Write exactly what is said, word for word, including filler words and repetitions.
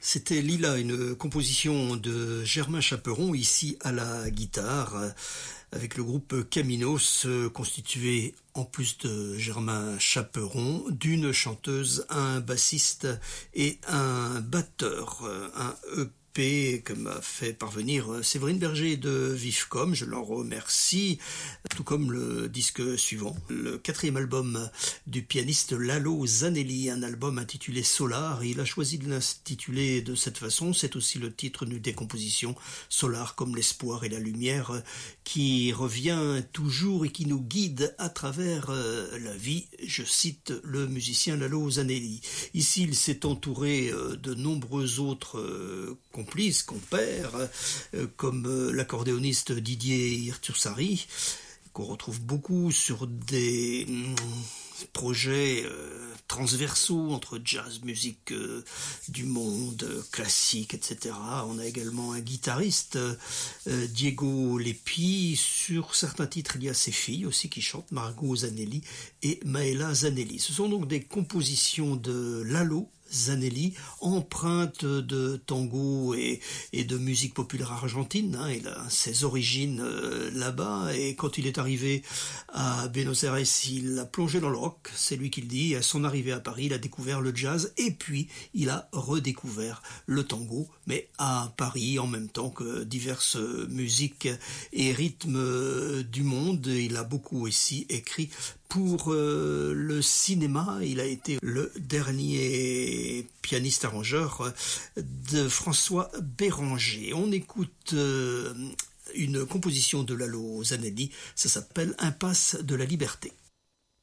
C'était Lila, une composition de Germain Chaperon, ici à la guitare, avec le groupe Caminos, constitué, en plus de Germain Chaperon, d'une chanteuse, un bassiste et un batteur, un E P que m'a fait parvenir Séverine Berger de Vivcom, je l'en remercie, tout comme le disque suivant, le quatrième album du pianiste Lalo Zanelli, un album intitulé Solar. Il a choisi de l'intituler de cette façon, c'est aussi le titre d'une décomposition, Solar comme l'espoir et la lumière, qui revient toujours et qui nous guide à travers la vie, je cite le musicien Lalo Zanelli. Ici, il s'est entouré de nombreux autres complices, compères, comme l'accordéoniste Didier Hirtursari, qu'on retrouve beaucoup sur des projets euh, transversaux entre jazz, musique euh, du monde, euh, classique, et cetera. On a également un guitariste, euh, Diego Lepi. Sur certains titres, il y a ses filles aussi qui chantent, Margot Zanelli et Maëla Zanelli. Ce sont donc des compositions de Lalo Zanelli, empreinte de tango et, et de musique populaire argentine. Hein, il a ses origines euh, là-bas, et quand il est arrivé à Buenos Aires, il a plongé dans le rock, c'est lui qui le dit. À son arrivée à Paris, il a découvert le jazz, et puis il a redécouvert le tango, mais à Paris, en même temps que diverses musiques et rythmes du monde. Il a beaucoup aussi écrit pour euh, le cinéma. Il a été le dernier pianiste-arrangeur de François Béranger. On écoute euh, une composition de Lalo Zanelli, ça s'appelle Impasse de la Liberté.